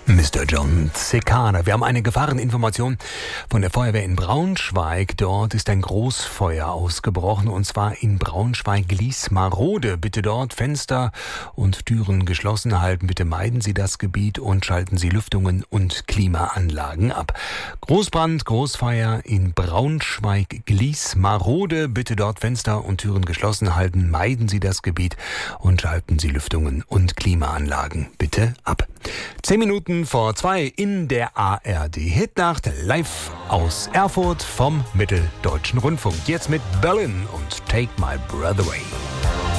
Mr. John Cicada. Wir haben eine Gefahreninformation von der Feuerwehr in Braunschweig. Dort ist ein Großfeuer ausgebrochen, und zwar in Braunschweig-Gliesmarode. Bitte dort Fenster und Türen geschlossen halten. Bitte meiden Sie das Gebiet und schalten Sie Lüftungen und Klimaanlagen ab. Großbrand, Großfeuer in Braunschweig-Gliesmarode. Bitte dort Fenster und Türen geschlossen halten. Meiden Sie das Gebiet und schalten Sie Lüftungen und Klimaanlagen bitte ab. 10 Minuten vor 2 in der ARD Hitnacht, live aus Erfurt vom Mitteldeutschen Rundfunk. Jetzt mit Berlin und Take My Breath Away.